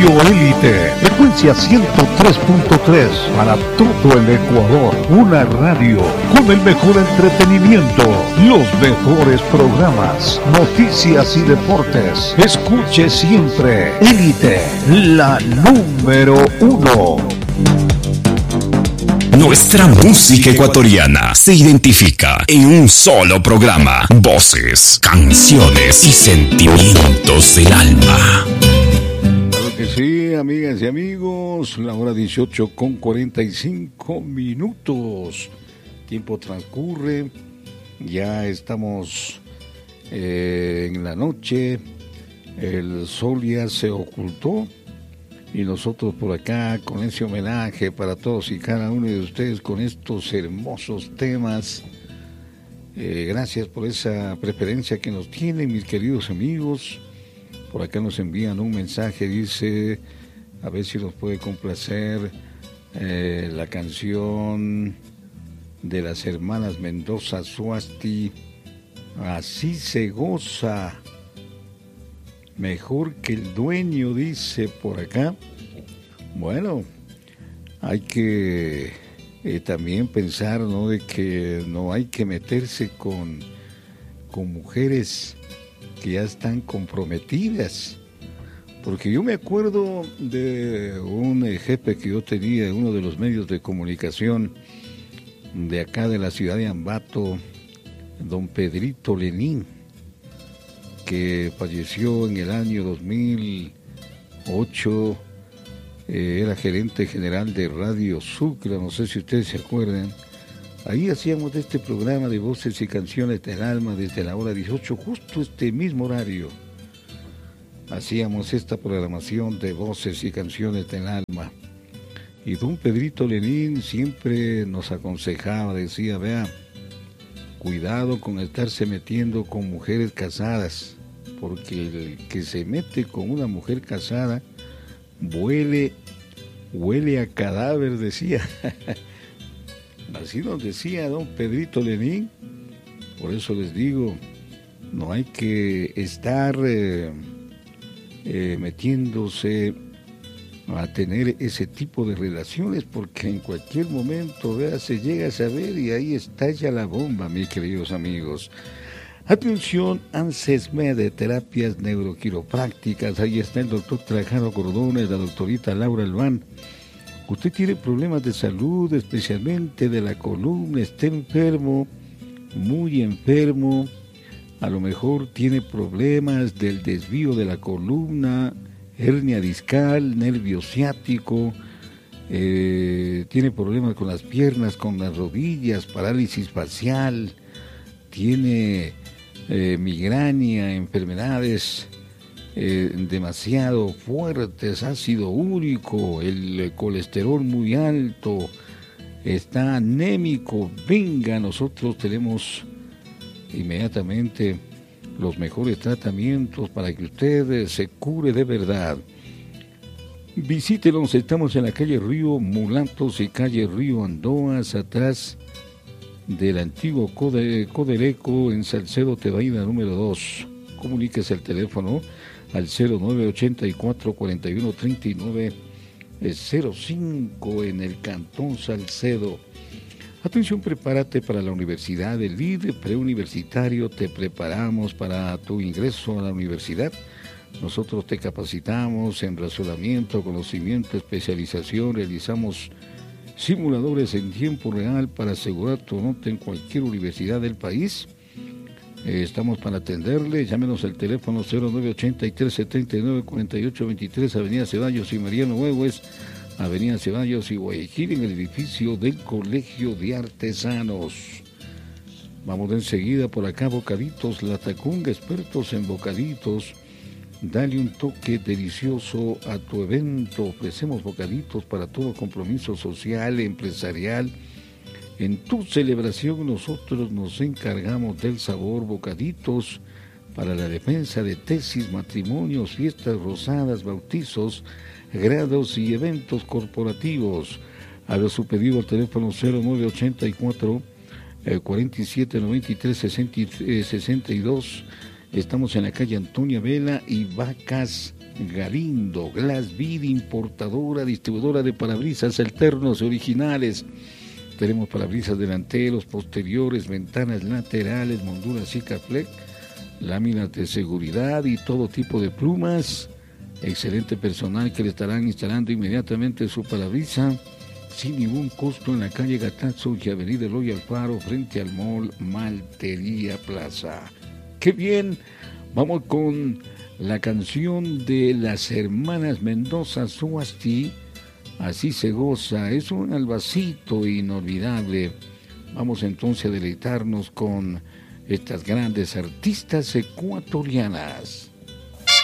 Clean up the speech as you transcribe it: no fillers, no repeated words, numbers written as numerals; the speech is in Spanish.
Radio Élite, frecuencia 103.3 para todo el Ecuador. Una radio con el mejor entretenimiento, los mejores programas, noticias y deportes. Escuche siempre Élite, la número 1. Nuestra música ecuatoriana se identifica en un solo programa. Voces, canciones y sentimientos del alma. Claro que sí, amigas y amigos, la hora 18:45. Tiempo transcurre, ya estamos en la noche, el sol ya se ocultó. Y nosotros por acá con ese homenaje para todos y cada uno de ustedes con estos hermosos temas. Gracias por esa preferencia que nos tienen, mis queridos amigos. Por acá nos envían un mensaje, dice, a ver si nos puede complacer la canción de las hermanas Mendoza Suasti, Así se goza. Mejor que el dueño, dice por acá. Bueno, hay que también pensar, ¿no?, de que no hay que meterse con mujeres que ya están comprometidas. Porque yo me acuerdo de un jefe que yo tenía en uno de los medios de comunicación de acá de la ciudad de Ambato, don Pedrito Lenín, que falleció en el año 2008, era gerente general de Radio Sucre, no sé si ustedes se acuerdan. Ahí hacíamos este programa de voces y canciones del alma desde la hora 18, justo este mismo horario. Hacíamos esta programación de voces y canciones del alma. Y don Pedrito Lenín siempre nos aconsejaba, decía, vea, cuidado con estarse metiendo con mujeres casadas, porque el que se mete con una mujer casada huele a cadáver, decía. Así nos decía don Pedrito Lenín. Por eso les digo, no hay que estar metiéndose a tener ese tipo de relaciones, porque en cualquier momento, vea, se llega a saber y ahí estalla la bomba, mis queridos amigos. Atención, ANSESMED de terapias neuroquiroprácticas. Ahí está el doctor Trajano Cordones, la doctorita Laura Albán. Usted tiene problemas de salud, especialmente de la columna, está enfermo, muy enfermo. A lo mejor tiene problemas del desvío de la columna, hernia discal, nervio ciático, tiene problemas con las piernas, con las rodillas, parálisis facial, tiene migraña, enfermedades demasiado fuertes, ácido úrico, el colesterol muy alto, está anémico. Venga, nosotros tenemos inmediatamente los mejores tratamientos para que usted se cure de verdad. Visítenos, estamos en la calle Río Mulatos y calle Río Andoas, atrás del antiguo Codereco, en Salcedo Tebaida número 2. Comuníquese al teléfono al 0984-4139-05 en el Cantón Salcedo. Atención, prepárate para la universidad, el líder preuniversitario, te preparamos para tu ingreso a la universidad. Nosotros te capacitamos en razonamiento, conocimiento, especialización, realizamos simuladores en tiempo real para asegurar tu nota en cualquier universidad del país. Estamos para atenderle, llámenos al teléfono 0983-794823, Avenida Ceballos y Mariano Huehues, Avenida Ceballos y Guayaquil, en el edificio del Colegio de Artesanos. Vamos de enseguida por acá, Bocaditos La Tacunga, expertos en bocaditos. Dale un toque delicioso a tu evento. Ofrecemos bocaditos para todo compromiso social, empresarial. En tu celebración nosotros nos encargamos del sabor. Bocaditos para la defensa de tesis, matrimonios, fiestas rosadas, bautizos, grados y eventos corporativos. Haga su pedido al teléfono 0984 4793 62. Estamos en la calle Antonia Vela y Vacas Galindo, Glassvid, importadora, distribuidora de parabrisas alternos originales. Tenemos parabrisas delanteros, posteriores, ventanas laterales, molduras Sikaflex, láminas de seguridad y todo tipo de plumas. Excelente personal que le estarán instalando inmediatamente su parabrisa sin ningún costo en la calle Gatazzo y avenida Eloy Alfaro frente al Mall Maltería Plaza. ¡Qué bien! Vamos con la canción de las hermanas Mendoza Suasti. Así se goza, es un albacito inolvidable. Vamos entonces a deleitarnos con estas grandes artistas ecuatorianas.